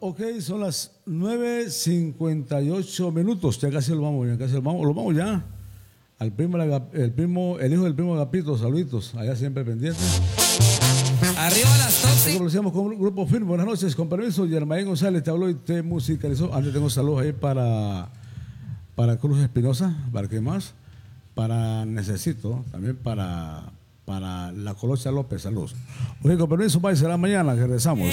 Ok, son las 9:58 minutos. Ya casi lo vamos, ya casi lo vamos ya. El hijo del primo Agapito, saluditos, allá siempre pendiente. Arriba las tóxicas. Comenzamos con un grupo firme. Buenas noches, con permiso. Yermaín González te habló y te musicalizó. Antes tengo saludos ahí para Cruz Espinosa, para qué más, para Necesito, también para la Colocha López, saludos. Oye, con permiso, será mañana que regresamos.